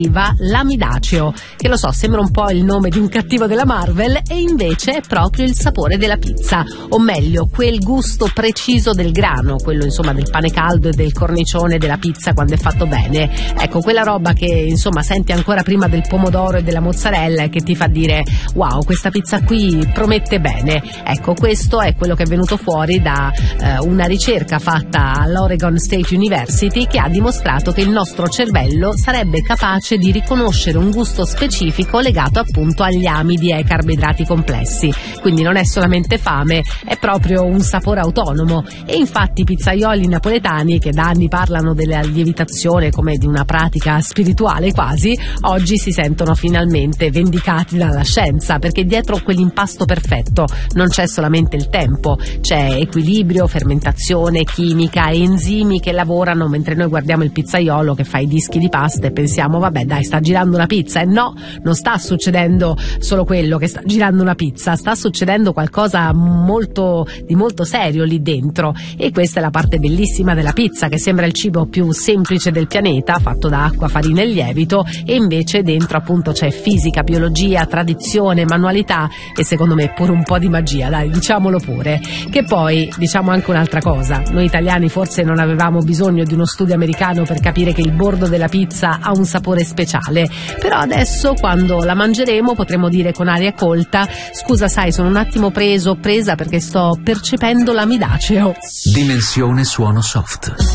l'amidaceo, che lo so, sembra un po' il nome di un cattivo della Marvel, e invece è proprio il sapore della pizza, o meglio quel gusto preciso del grano, quello insomma del pane caldo e del cornicione della pizza quando è fatto bene. Ecco, quella roba che insomma senti ancora prima del pomodoro e della mozzarella e che ti fa dire wow, questa pizza qui promette bene. Ecco, questo è quello che è venuto fuori da una ricerca fatta all'Oregon State University, che ha dimostrato che il nostro cervello sarebbe capace di riconoscere un gusto specifico legato appunto agli amidi e ai carboidrati complessi. Quindi non è solamente fame, è proprio un sapore autonomo. E infatti i pizzaioli napoletani, che da anni parlano della lievitazione come di una pratica spirituale quasi, oggi si sentono finalmente vendicati dalla scienza, perché dietro quell'impasto perfetto non c'è solamente il tempo, c'è equilibrio, fermentazione, chimica e enzimi che lavorano, mentre noi guardiamo il pizzaiolo che fa i dischi di pasta e pensiamo vabbè dai, sta girando una pizza. E no, non sta succedendo solo quello, che sta girando una pizza, sta succedendo qualcosa di molto serio lì dentro. E questa è la parte bellissima della pizza, che sembra il cibo più semplice del pianeta, fatto da acqua, farina e lievito, e invece dentro appunto c'è fisica, biologia, tradizione, manualità e secondo me pure un po' di magia, dai, diciamolo pure. Che poi diciamo anche un'altra cosa: noi italiani forse non avevamo bisogno di uno studio americano per capire che il bordo della pizza ha un sapore speciale, però adesso quando la mangeremo potremo dire con aria colta: scusa, sai, sono un attimo presa perché sto percependo l'amidaceo. Dimensione suono soft.